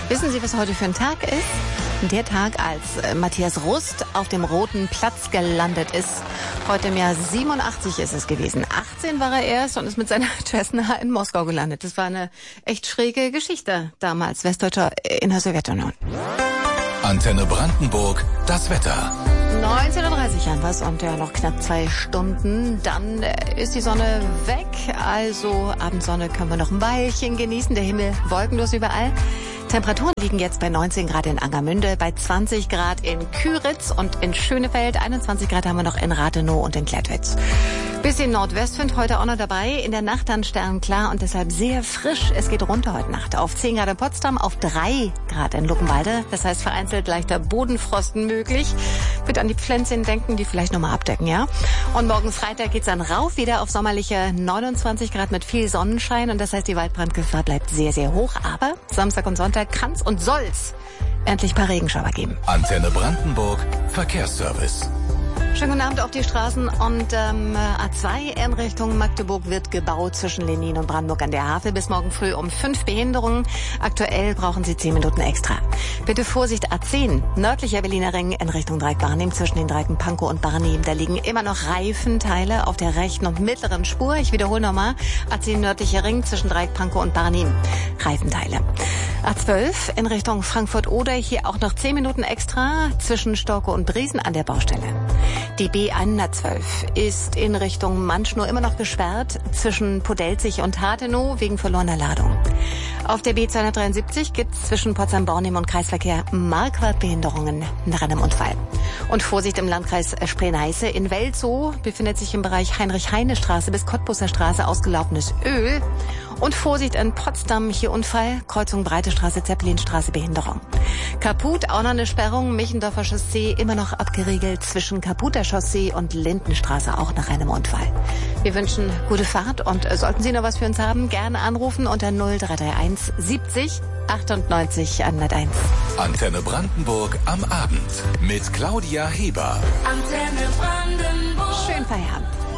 Wissen Sie, was heute für ein Tag ist? Der Tag, als Matthias Rust auf dem Roten Platz gelandet ist. Heute im Jahr 87 ist es gewesen. 18 war er erst und ist mit seiner Cessna in Moskau gelandet. Das war eine echt schräge Geschichte damals, Westdeutscher in der Sowjetunion. Antenne Brandenburg, das Wetter. 19:30 Uhr haben wir es und ja noch knapp 2 Stunden. Dann ist die Sonne weg. Also Abendsonne können wir noch ein Weilchen genießen. Der Himmel wolkenlos überall. Temperaturen liegen jetzt bei 19 Grad in Angermünde, bei 20 Grad in Küritz und in Schönefeld. 21 Grad haben wir noch in Rathenow und in Klettwitz. Bisschen Nordwestwind heute auch noch dabei. In der Nacht dann sternklar und deshalb sehr frisch. Es geht runter heute Nacht auf 10 Grad in Potsdam, auf 3 Grad in Luckenwalde. Das heißt vereinzelt leichter Bodenfrosten möglich. Wird an die Pflänzchen denken, die vielleicht nochmal abdecken, ja. Und morgen Freitag geht's dann rauf wieder auf sommerliche 29 Grad mit viel Sonnenschein. Und das heißt, die Waldbrandgefahr bleibt sehr, sehr hoch. Aber Samstag und Sonntag kann's und soll's endlich ein paar Regenschauer geben. Antenne Brandenburg, Verkehrsservice. Schönen guten Abend auf die Straßen und A2 in Richtung Magdeburg wird gebaut zwischen Lenin und Brandenburg an der Havel bis morgen früh um 5 Behinderungen. Aktuell brauchen Sie 10 Minuten extra. Bitte Vorsicht A10, nördlicher Berliner Ring in Richtung Dreieck-Barnim zwischen den Dreiecken Pankow und Barnim. Da liegen immer noch Reifenteile auf der rechten und mittleren Spur. Ich wiederhole nochmal, A10 nördlicher Ring zwischen Dreieck Pankow und Barnim. Reifenteile. A12 in Richtung Frankfurt-Oder, hier auch noch 10 Minuten extra zwischen Storkow und Briesen an der Baustelle. Die B112 ist in Richtung Manschnow immer noch gesperrt zwischen Podelzig und Rathenow wegen verlorener Ladung. Auf der B273 gibt es zwischen Potsdam-Bornim und Kreisverkehr Marquardt-Behinderungen nach einem Unfall. Und Vorsicht im Landkreis Spree-Neiße. In Welzow befindet sich im Bereich Heinrich-Heine-Straße bis Cottbuser Straße ausgelaufenes Öl. Und Vorsicht in Potsdam, hier Unfall, Kreuzung Breite Straße, Zeppelinstraße, Behinderung. Kaput, auch noch eine Sperrung, Michendorfer Chaussee immer noch abgeriegelt zwischen Kaputer Chaussee und Lindenstraße, auch nach einem Unfall. Wir wünschen gute Fahrt und sollten Sie noch was für uns haben, gerne anrufen unter 0331 70 98 101. Antenne Brandenburg am Abend mit Claudia Heber. Antenne Brandenburg. Schönen Feierabend.